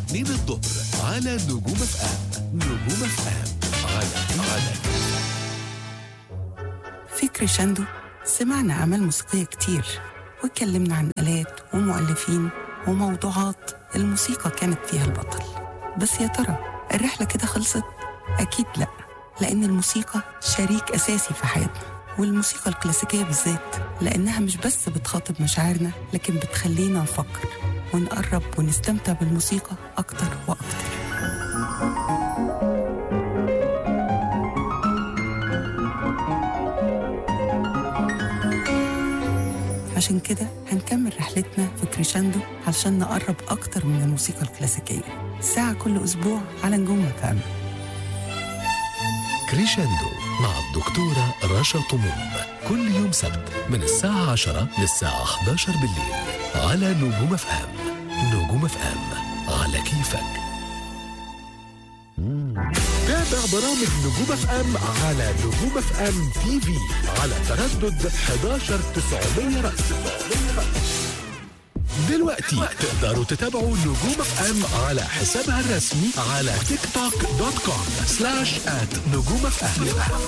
2 الظهر على نجوم اف ام. نجوم اف ام على في كريشاندو سمعنا أعمال موسيقية كتير، واتكلمنا عن آلات ومؤلفين وموضوعات الموسيقى كانت فيها البطل. بس يا ترى الرحلة كده خلصت؟ أكيد لأ، لأن الموسيقى شريك أساسي في حياتنا، والموسيقى الكلاسيكية بالذات لأنها مش بس بتخاطب مشاعرنا، لكن بتخلينا نفكر ونقرب ونستمتع بالموسيقى أكتر وأكتر. عشان كده هنكمل رحلتنا في كريشاندو علشان نقرب أكتر من الموسيقى الكلاسيكية، ساعة كل أسبوع على نجوم فهم. كريشاندو مع الدكتورة رشا طموم، كل يوم سبت من الساعة 10 للساعة 11 بالليل على نجوم اف ام. نجوم اف ام على كيفك. تابع برامج نجوم اف ام على نجوم اف ام تي في على تردد 11900 رأس. دلوقتي تقدروا تتابعوا نجوم اف ام على حسابها الرسمي على تيك توك .com/@نجوم اف ام.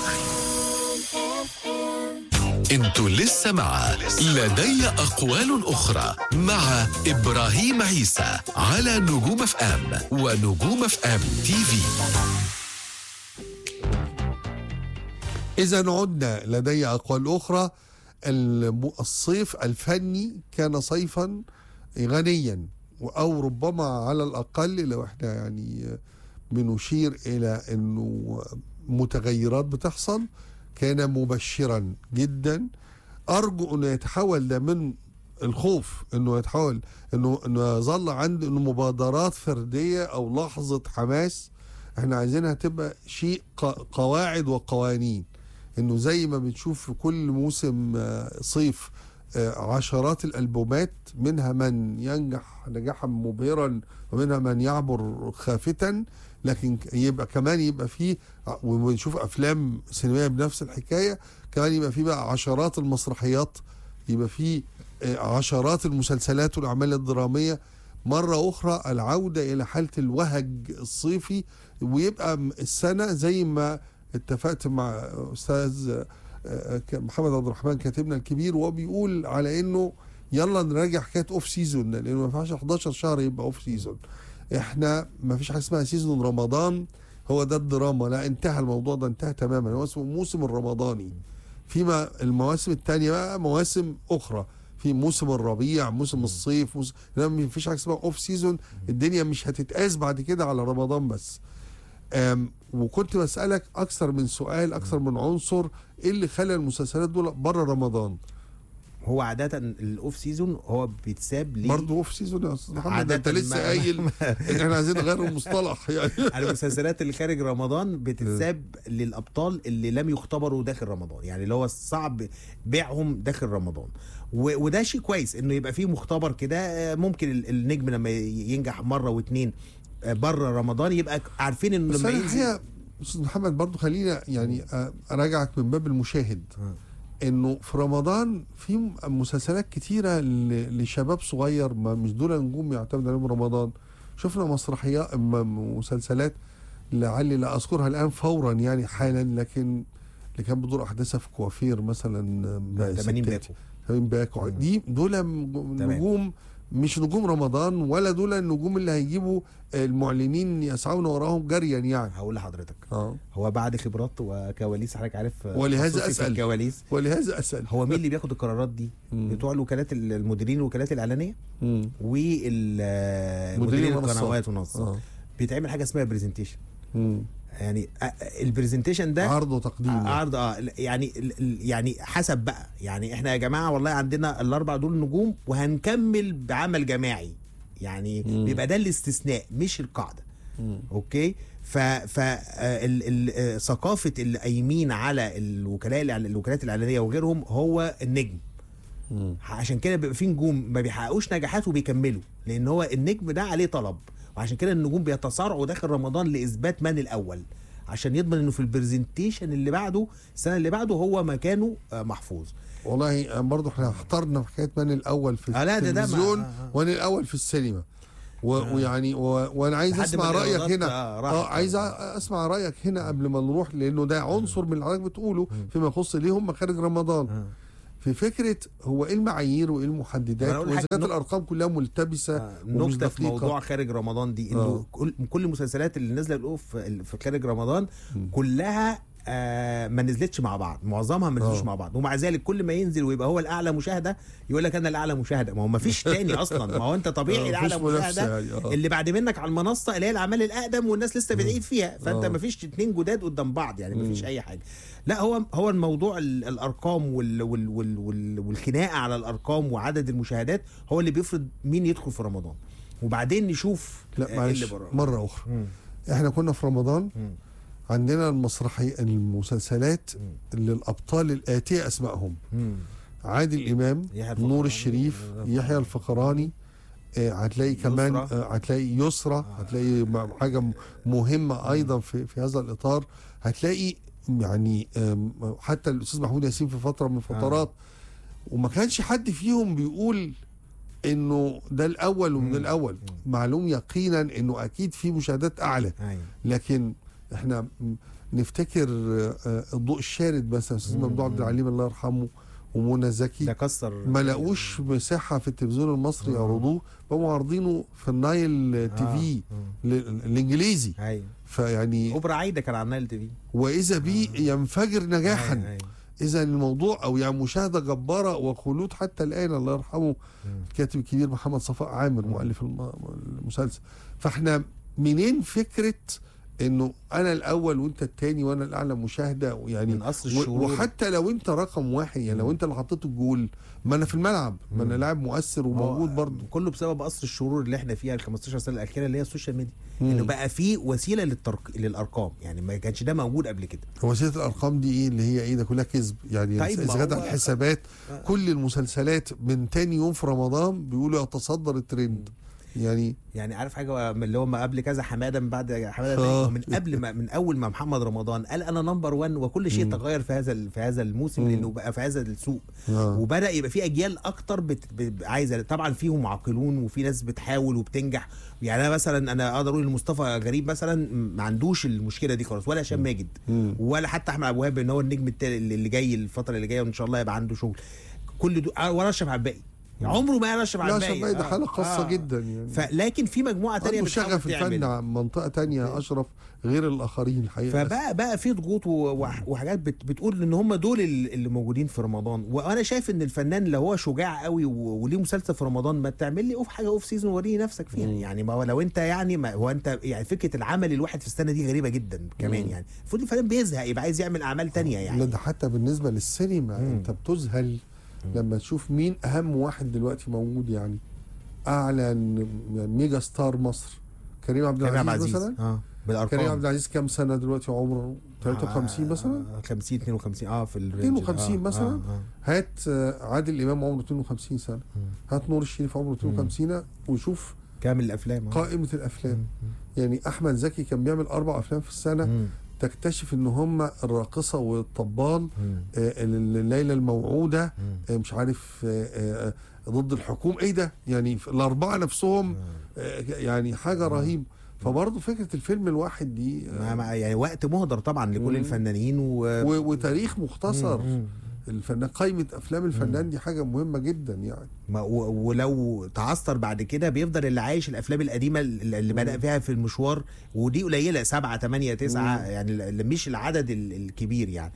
انتوا لسه مع لدي أقوال أخرى مع إبراهيم عيسى على نجوم اف ام ونجوم اف ام تي في. إذا عدنا لدي أقوال أخرى. الصيف الفني كان صيفا غنيا، أو ربما على الأقل لو احنا يعني بنشير إلى أنه متغيرات بتحصل كان مبشرا جدا. أرجو أنه يتحول ده من الخوف، أنه يتحول أنه يظل عند أنه مبادرات فردية أو لحظة حماس. احنا عايزينها تبقى شيء قواعد وقوانين، انه زي ما بنشوف في كل موسم صيف عشرات الالبومات، منها من ينجح نجاحا مبهرا ومنها من يعبر خافتا، لكن يبقى فيه، ونشوف افلام سينمائيه بنفس الحكايه، كمان يبقى فيه بقى عشرات المسرحيات، يبقى فيه عشرات المسلسلات والاعمال الدراميه. مره اخرى العوده الى حاله الوهج الصيفي، ويبقى السنه زي ما اتفقت مع أستاذ محمد عبد الرحمن كاتبنا الكبير، وهو بيقول على انه يلا نراجع حكايه اوف سيزون، لانه ما ينفعش 11 شهر يبقى اوف سيزون. احنا ما فيش حاجه اسمها سيزون رمضان هو ده الدراما، لا، انتهى الموضوع ده، انتهى تماما. هو اسمه موسم الرمضاني، فيما المواسم الثانيه بقى مواسم اخرى، في موسم الربيع، موسم الصيف، ما فيش حاجه اسمها اوف سيزون. الدنيا مش هتتقاس بعد كده على رمضان بس. وكنت بسألك أكثر من سؤال، أكثر من عنصر، إيه اللي خلى المسلسلات دول بره رمضان؟ هو عادة الأوف سيزون هو بيتساب ليه برضه أوف سيزون يا أستاذ محمد، أنت لسه قايل إن إحنا عايزين نغير المصطلح يعني. المسلسلات اللي خارج رمضان بتتساب للأبطال اللي لم يختبروا داخل رمضان، يعني اللي هو صعب بيعهم داخل رمضان، وده شيء كويس إنه يبقى فيه مختبر كده. ممكن النجم لما ينجح مرة واتنين بره رمضان يبقى عارفين انه لما ينزل. استاذ محمد برضو خلينا يعني اراجعك من باب المشاهد، انه في رمضان في مسلسلات كتيره لشباب صغير، ما مش دول نجوم يعتمد عليهم رمضان. شفنا مسرحيات، مسلسلات لعلي لا اذكرها الان فورا يعني حالا، لكن اللي كان بدور احداثها في كوافير مثلا 80 باكو دي، دول نجوم مش نجوم رمضان، ولا دول النجوم اللي هيجيبوا المعلنين يسعون وراهم جريا يعني. هقول لحضرتك هو بعد خبرات وكواليس، حضرتك عارف، ولهذا اسال هو مين اللي بياخد القرارات دي؟ بتوع الوكالات، المديرين الوكالات الاعلانيه والمديرين القنوات والمنصات. بيتعمل حاجه اسمها برزنتيشن، يعني البرزنتيشن ده عرض وتقديم، عرض يعني حسب بقى، يعني احنا يا جماعه والله عندنا الاربع دول نجوم وهنكمل بعمل جماعي، يعني بيبقى ده الاستثناء مش القاعده. اوكي، ثقافه اللي قايمين على الوكالات الاعلانيه وغيرهم هو النجم. عشان كده بيبقى في نجوم ما بيحققوش نجاحات وبيكملوا، لان هو النجم ده عليه طلب، وعشان كده النجوم بيتصارعوا داخل رمضان لاثبات من الاول، عشان يضمن انه في البرزنتيشن اللي بعده السنه اللي بعده هو مكانه محفوظ. والله برضه احنا احترنا في حكايه من الاول في التلفزيون ومن الاول في السينما. ويعني وانا عايز لحد اسمع ما رايك الإيرادات هنا. راحت. عايز اسمع رايك هنا قبل ما نروح، لانه ده عنصر من اللي حضرتك بتقوله فيما يخص ليه هم خارج رمضان. في فكره هو ايه المعايير وايه المحددات، واذا كانت الارقام كلها ملتبسه ومش نقطة في دقيقة. موضوع خارج رمضان دي انه كل المسلسلات اللي نازله في خارج رمضان كلها ما نزلتش مع بعض، معظمها ما نزلوش مع بعض، ومع ذلك كل ما ينزل ويبقى هو الاعلى مشاهده يقول لك انا الاعلى مشاهده. ما هو ما فيش تاني اصلا، ما هو انت طبيعي الاعلى مشاهده يعني. اللي بعد منك على المنصه اللي هي الاعمال الاقدم والناس لسه بتعيد فيها، فانت ما فيش اتنين جداد قدام بعض يعني، ما فيش اي حاجه. لا هو الموضوع الارقام والخناقه على الارقام وعدد المشاهدات هو اللي بيفرض مين يدخل في رمضان، وبعدين نشوف لا معلش مره اخرى. احنا كنا في رمضان عندنا المسلسلات اللي الابطال الاتيه اسمائهم عادل امام، نور الشريف، يحيى الفخراني، هتلاقي كمان هتلاقي يسرى، هتلاقي حاجه مهمه ايضا في هذا الاطار. هتلاقي يعني حتى الاستاذ محمود ياسين في فتره من الفترات، وما كانش حد فيهم بيقول انه ده الاول ومن الاول. معلوم يقينا انه اكيد في مشاهدات اعلى، لكن احنا نفتكر الضوء الشارد مثلا، استاذ ممدوح عبد العليم الله يرحمه ومنى زكي، ده كسر، ما لاقوش مساحه في التلفزيون المصري يعرضوه، بقوا عارضينه في النايل تي في الانجليزي. فيعني اوبرا عايده كان على النايل تي في، واذا بيه ينفجر نجاحا. اذا الموضوع او يعني مشاهده جباره وخلود حتى الان، الله يرحمه الكاتب الكبير محمد صفاء عامر مؤلف المسلسل. فاحنا منين فكره انه انا الاول وانت الثاني وانا الاعلى مشاهده يعني من اصل الشرور. وحتى لو انت رقم واحد، يعني لو انت اللي حطيت الجول، ما انا في الملعب، ما انا لاعب مؤثر وموجود برضه. كله بسبب اصل الشرور اللي احنا فيها ال 15 سنه الاخيره اللي هي السوشيال ميديا، انه بقى في وسيله للارقام، يعني ما كانش ده موجود قبل كده. وسيله الارقام دي ايه اللي هي ايه؟ ده كلها كذب يعني. طيب اذا كانت على الحسابات كل المسلسلات من تاني يوم في رمضان بيقولوا يتصدر الترند. يعني عارف حاجه اللي هو ما قبل كذا حماده، من بعد حماده من قبل ما من اول ما محمد رمضان قال انا نمبر 1، وكل شيء تغير في هذا الموسم لانه بقى في هذا السوق، وبدا يبقى في اجيال اكتر عايزه. طبعا فيهم عاقلون وفي ناس بتحاول وبتنجح، يعني انا اقدر اقول مصطفى غريب مثلا ما عندوش المشكله دي خالص، ولا هشام ماجد ولا حتى احمد ابو وهاب ان هو النجم اللي جاي الفتره اللي جايه وان شاء الله يبقى عنده شغل. كل دول ولا اشرف عباقي عمره ما يرشف على الباقي. لا ده حاله خاصه جدا يعني. لكن في مجموعه تانية بتحاول الفن منطقه تانية اشرف غير الاخرين الحقيقه. فبقى في ضغوط وحاجات بتقول ان هم دول اللي موجودين في رمضان. وانا شايف ان الفنان اللي هو شجاع قوي وليه مسلسل في رمضان، ما تعمل لي حاجه اوف سيزون وريني نفسك فيها. يعني ما هو لو انت يعني ما هو انت يعني فكره العمل الواحد في السنه دي غريبه جدا كمان. يعني المفروض الفنان بيزهق يبقى عايز يعمل اعمال تانية يعني. لا ده حتى بالنسبه للسينما انت بتذهل لما تشوف مين اهم واحد دلوقتي موجود، يعني اعلى يعني ميجا ستار مصر كريم عبد العزيز مثلا. بالارقام كريم عبد العزيز كام سنه دلوقتي؟ عمره 53 مثلا، 50 52 في الرينج 52 مثلا. هات عادل امام عمره 52 سنه، هات نور الشريف عمره 52 وشوف كامل الافلام قائمه الافلام. يعني احمد زكي كان بيعمل 4 أفلام في السنه، تكتشف ان هم الراقصه والطبال، الليله الموعوده، مش عارف ضد الحكومه، ايه ده يعني الاربعه نفسهم يعني حاجه رهيبه. فبرضه فكره الفيلم الواحد دي يعني وقت مهدر طبعا لكل الفنانين وتاريخ مختصر. الفنان قائمه افلام الفنان دي حاجه مهمه جدا يعني. ولو تعثر بعد كده بيفضل اللي عايش الافلام القديمه اللي بدأ فيها في المشوار، ودي قليله 7 8 9 يعني مش العدد الكبير يعني.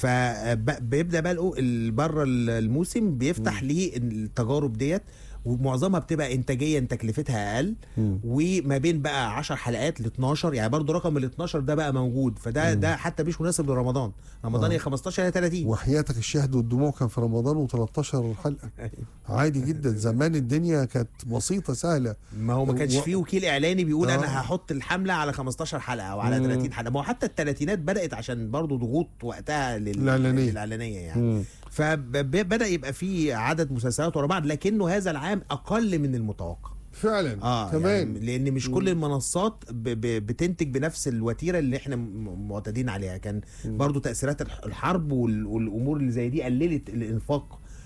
فبيبدا بقى بره الموسم بيفتح ليه التجارب ديت، ومعظمها بتبقى انتاجيا تكلفتها اقل، وما بين بقى 10 حلقات ل 12. يعني برضو رقم ال 12 ده بقى موجود، فده ده حتى مش مناسب لرمضان. رمضان يا 15 يا 30. وحياتك الشهد والدموع كان في رمضان و13 حلقه عادي جدا. زمان الدنيا كانت بسيطه سهله، ما هو ما كانش فيه وكيل اعلاني بيقول انا هحط الحمله على 15 حلقه او على 30 حلقه. ما هو حتى الثلاثينات بدات عشان برضو ضغوط وقتها للاعلانيه يعني. فبدأ يبقى في عدد مسلسلات ورا بعض، لكنه هذا العام أقل من المتوقع فعلا. كمان يعني لأن مش كل المنصات بتنتج بنفس الوتيرة اللي احنا معتادين عليها. كان برضو تأثيرات الحرب والأمور اللي زي دي قللت الإنفاق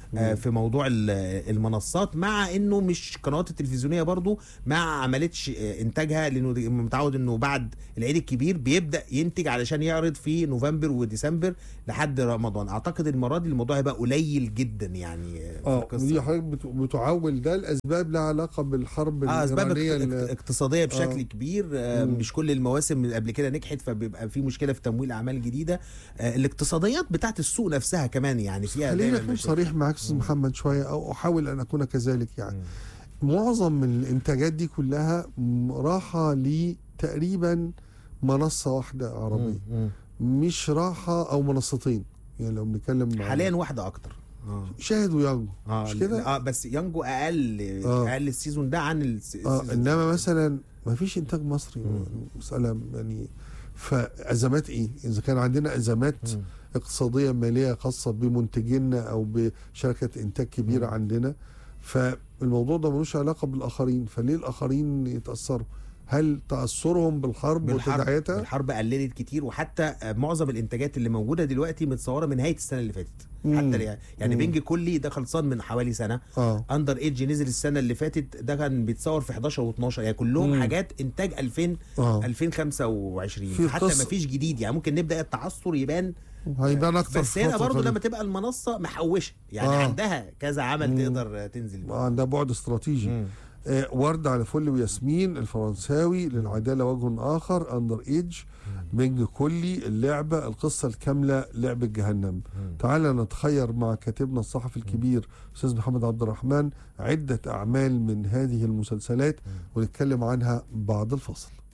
في موضوع المنصات، مع انه مش قنوات التلفزيونيه برضو ما عملتش انتاجها، لانه متعود انه بعد العيد الكبير بيبدا ينتج علشان يعرض في نوفمبر وديسمبر لحد رمضان. اعتقد المره دي الموضوع هيبقى قليل جدا يعني في القصه. دي حضرتك بتعول ده الاسباب لها علاقه بالحرب اسباب الايرانيه اقتصاديه بشكل كبير. مش كل المواسم اللي قبل كده نجحت، فبيبقى في مشكله في تمويل اعمال جديده. الاقتصاديات بتاعت السوق نفسها كمان يعني فيها. خليني اكون صريح معاك استاذ محمد شويه، او احاول ان اكون كذلك يعني. معظم الانتاجات دي كلها راحه لتقريبا منصه واحده عربيه، مش راحه او منصتين. يعني لو بنتكلم حاليا واحده اكتر، شاهد ويانجو مش كده؟ بس يانجو اقل السيزون ده عن السيزون انما مثلا ما فيش انتاج مصري. مساله يعني فازمات ايه؟ اذا كان عندنا ازمات اقتصاديه ماليه خاصه بمنتجينا او بشركه انتاج كبيره عندنا، فالموضوع ده ملوش علاقه بالاخرين. فليه الاخرين يتاثروا؟ هل تاثرهم بالحرب وتداعياتها؟ الحرب قللت كتير، وحتى معظم الانتاجات اللي موجوده دلوقتي متصوره من نهايه السنه اللي فاتت. حتى يعني بنج كلي ده خلصان من حوالي سنه. اندر ايدج نزل السنه اللي فاتت، ده كان بيتصور في 11 و12، يعني كلهم حاجات انتاج 2025. حتى ما فيش جديد، يعني ممكن نبدا التعثر يبان اكتر. بس هنا برضه لما تبقى المنصه محوشه يعني عندها كذا عمل تقدر تنزل بيه، عندها بعد استراتيجي. ورد على فل وياسمين الفرنساوي، للعداله وجه اخر، اندر ايدج، بنج كلي، اللعبه، القصه الكامله، لعبه جهنم. تعالى نتخير مع كاتبنا الصحفي الكبير استاذ محمد عبد الرحمن عده اعمال من هذه المسلسلات ونتكلم عنها بعد الفاصل.